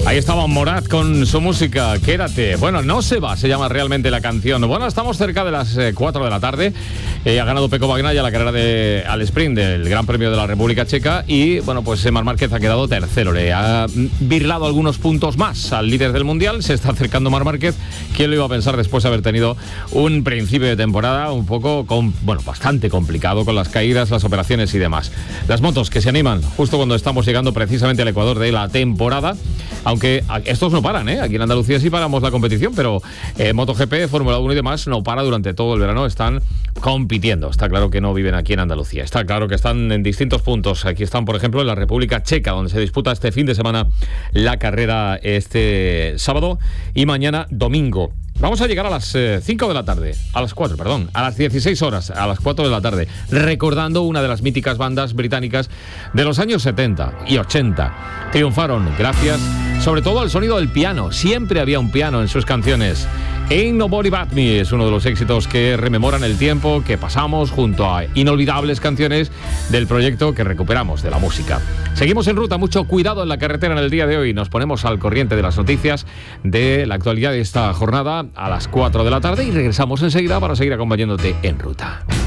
Ahí estaba Morat con su música, Quédate. Bueno, no se va, se llama realmente la canción. Bueno, estamos cerca de las 4 de la tarde. Ha ganado Pecco Bagnaia la carrera al sprint del Gran Premio de la República Checa y, bueno, pues Marc Márquez ha quedado tercero. Le ha birlado algunos puntos más al líder del Mundial. Se está acercando Marc Márquez. ¿Quién lo iba a pensar después de haber tenido un principio de temporada un poco, bastante complicado con las caídas, las operaciones y demás? Las motos que se animan justo cuando estamos llegando precisamente al ecuador de la temporada. Aunque estos no paran, aquí en Andalucía sí paramos la competición, pero MotoGP, Fórmula 1 y demás no para durante todo el verano, están compitiendo. Está claro que no viven aquí en Andalucía, está claro que están en distintos puntos. Aquí están, por ejemplo, en la República Checa, donde se disputa este fin de semana la carrera este sábado y mañana domingo. Vamos a llegar a las 5 de la tarde, a las 16 horas, a las 4 de la tarde, recordando una de las míticas bandas británicas de los años 70 y 80. Triunfaron gracias, sobre todo, al sonido del piano. Siempre había un piano en sus canciones. Ain't Nobody But Me es uno de los éxitos que rememoran el tiempo que pasamos junto a inolvidables canciones del proyecto que recuperamos de la música. Seguimos en ruta, mucho cuidado en la carretera en el día de hoy. Nos ponemos al corriente de las noticias de la actualidad de esta jornada a las 4 de la tarde y regresamos enseguida para seguir acompañándote en ruta.